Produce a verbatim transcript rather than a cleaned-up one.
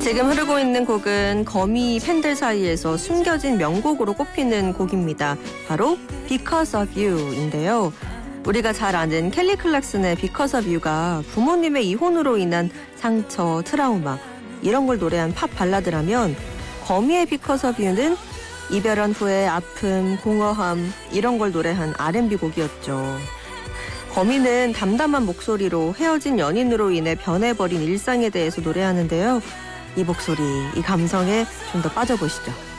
지금 흐르고 있는 곡은 거미 팬들 사이에서 숨겨진 명곡으로 꼽히는 곡입니다. 바로 Because of You인데요. 우리가 잘 아는 켈리 클락슨의 Because of You가 부모님의 이혼으로 인한 상처, 트라우마 이런 걸 노래한 팝 발라드라면 거미의 Because of You는 이별한 후의 아픔, 공허함 이런 걸 노래한 알앤비 곡이었죠. 거미는 담담한 목소리로 헤어진 연인으로 인해 변해버린 일상에 대해서 노래하는데요. 이 목소리, 이 감성에 좀 더 빠져보시죠.